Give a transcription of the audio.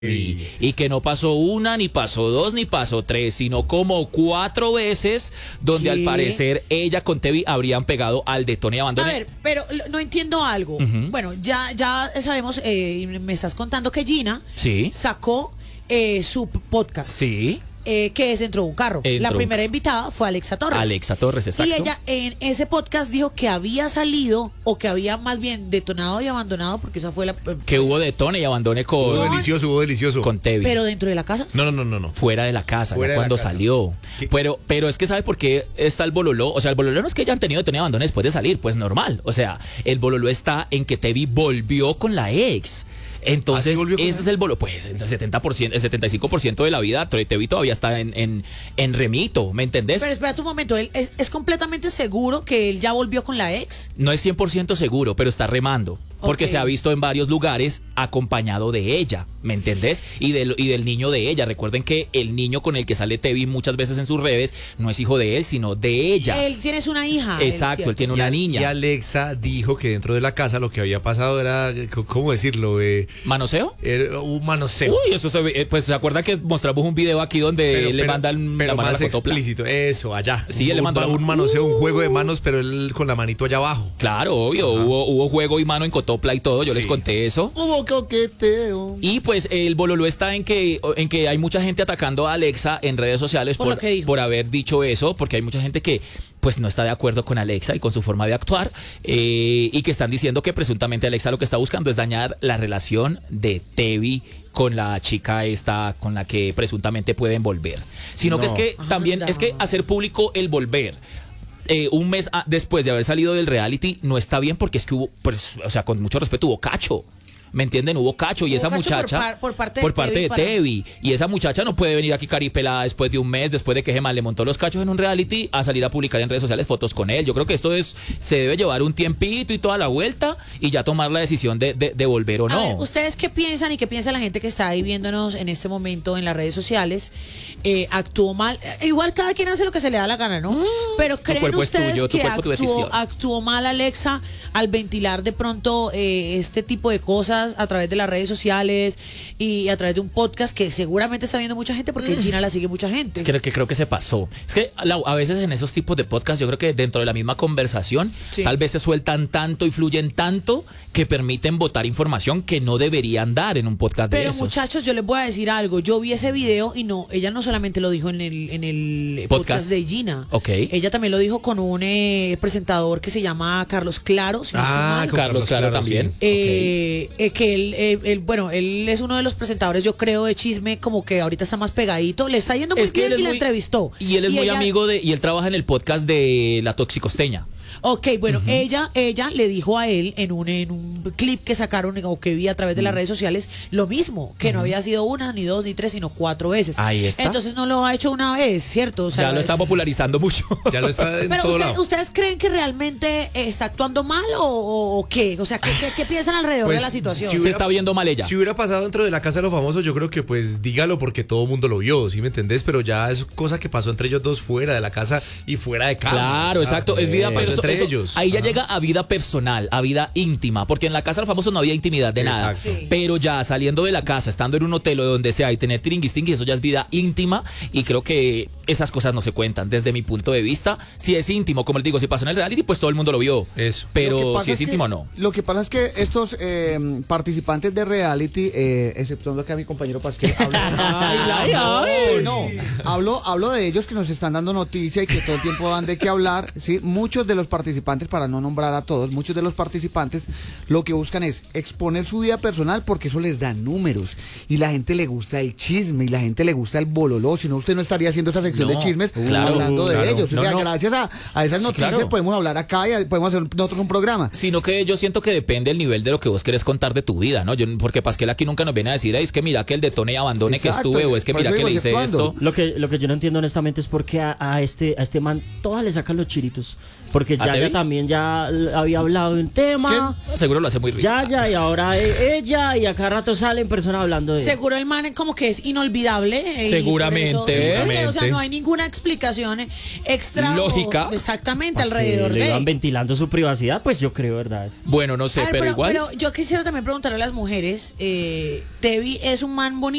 Y que no pasó una, ni pasó dos, ni pasó tres, sino como 4 veces donde al parecer ella con Tevi habrían pegado al de Tony Abandone. A ver, pero no entiendo algo. Bueno, ya sabemos, me estás contando que Gina sacó su podcast. Sí. Que es Dentro de un Carro. La primera invitada fue Alexa Torres. Alexa Torres, exacto. Y ella en ese podcast dijo que había salido, o que había más bien detonado y abandonado, porque esa fue la... que hubo detone y abandone con... Hubo delicioso. Con Tevi. ¿Pero dentro de la casa? No. Fuera de la casa, Fuera cuando de la casa. salió. Pero es que ¿sabe por qué está el bololó? O sea, el bololó no es que hayan tenido detone y abandone después de salir, pues normal. O sea, el bololó está en que Tevi volvió con la ex. Entonces, ese es el bolo. Pues el 70%, el 75% de la vida, Tevi todavía está en remito, ¿me entendés? Pero espérate un momento, ¿él es completamente seguro que él ya volvió con la ex? No es 100% seguro, pero está remando. Porque se ha visto en varios lugares acompañado de ella, ¿me entendés? Y del niño de ella. Recuerden que el niño con el que sale Tevi muchas veces en sus redes no es hijo de él, sino de ella. Él tiene una hija. Exacto, él tiene una niña. Y Alexa dijo que dentro de la casa lo que había pasado era, ¿cómo decirlo? ¿Manoseo? Era un manoseo. Uy, eso pues se acuerda que mostramos un video aquí donde le mandan la mano a la cotopla. Explícito, eso, allá. Sí, él le mandó un manoseo, un juego de manos, pero él con la manito allá abajo. Claro, obvio, hubo juego y mano en cotopla y todo, yo les conté eso. Hubo coqueteo. Y pues el bololó está en que hay mucha gente atacando a Alexa en redes sociales por haber dicho eso, porque hay mucha gente que pues no está de acuerdo con Alexa y con su forma de actuar, y que están diciendo que presuntamente Alexa lo que está buscando es dañar la relación de Tevi con la chica esta con la que presuntamente pueden volver. Sino que es que también es que hacer público el volver un mes después de haber salido del reality no está bien, porque es que hubo, pues, o sea, con mucho respeto, hubo cacho. ¿Me entienden? Hubo cacho y esa muchacha por parte de Tevi. Y esa muchacha no puede venir aquí caripelada después de un mes, después de que Gemma le montó los cachos en un reality, a salir a publicar en redes sociales fotos con él. Yo creo que esto se debe llevar un tiempito y toda la vuelta y ya tomar la decisión de volver o no. A ver, ¿ustedes qué piensan y qué piensa la gente que está ahí viéndonos en este momento en las redes sociales? ¿Actuó mal? Igual cada quien hace lo que se le da la gana, ¿no? Pero ¿creen ustedes que actuó mal Alexa al ventilar de pronto este tipo de cosas a través de las redes sociales y a través de un podcast que seguramente está viendo mucha gente, porque Gina la sigue mucha gente? Es que creo que se pasó. Es que a veces en esos tipos de podcast yo creo que dentro de la misma conversación tal vez se sueltan tanto y fluyen tanto que permiten botar información que no deberían dar en un podcast de esos. Pero muchachos, yo les voy a decir algo. Yo vi ese video y ella no solamente lo dijo en el podcast de Gina. Ella también lo dijo con un presentador que se llama Carlos Claro. Si no estoy mal. Carlos Claro también. Que él es uno de los presentadores, yo creo, de chisme, como que ahorita está más pegadito, le está yendo muy bien y la entrevistó. Y él es muy amigo y él trabaja en el podcast de La Toxicosteña. Ok, bueno, ella le dijo a él en un clip que sacaron o que vi a través de las redes sociales lo mismo, que no había sido una, ni dos, ni tres, sino 4 veces. Ahí está. Entonces no lo ha hecho una vez, ¿cierto? O sea, ya lo está popularizando mucho. Ya lo está en pero todo lado. ¿ustedes creen que realmente está actuando mal o qué? O sea, ¿qué piensan alrededor de la situación? Se está viendo mal ella. Si hubiera pasado dentro de la casa de los famosos, yo creo que pues dígalo, porque todo el mundo lo vio, ¿sí me entendés? Pero ya es cosa que pasó entre ellos dos fuera de la casa y fuera de casa. Claro, exacto. Es vida personal. Ahí ya llega a vida personal, a vida íntima, porque en la casa de los famosos no había intimidad de nada. Sí. Pero ya saliendo de la casa, estando en un hotel o donde sea y tener tiringuistingui, eso ya es vida íntima, y creo que esas cosas no se cuentan. Desde mi punto de vista, si es íntimo, como les digo, si pasó en el reality, pues todo el mundo lo vio. Eso. Pero si es íntimo, no. Lo que pasa es que estos participantes de reality, exceptuando que a mi compañero Pasquel, hablo de ellos que nos están dando noticia y que todo el tiempo dan de qué hablar, ¿sí? Muchos de los participantes, para no nombrar a todos, muchos de los participantes lo que buscan es exponer su vida personal, porque eso les da números y la gente le gusta el chisme y la gente le gusta el bololó. Si no, usted no estaría haciendo esa sección de chismes hablando de ellos. O sea, gracias a esas noticias podemos hablar acá y podemos hacer nosotros un programa. Sino que yo siento que depende el nivel de lo que vos querés contar de tu vida, ¿no? Porque Pasquel aquí nunca nos viene a decir, es que mira que el detone y abandone que estuve, o es que mira que le hice esto. Lo que yo no entiendo honestamente es por qué a este man todas le sacan los chiritos. Porque Yaya también ya había hablado de un tema. ¿Qué? Seguro lo hace muy rico. Yaya, y ahora ella, y a cada rato sale en persona hablando de él. Seguro el man como que es inolvidable. Seguramente. O sea, no hay ninguna explicación extra. Lógica. Exactamente, alrededor le iban ventilando su privacidad, pues yo creo, ¿verdad? Bueno, no sé, pero igual. Pero yo quisiera también preguntarle a las mujeres, Tevi es un man bonito.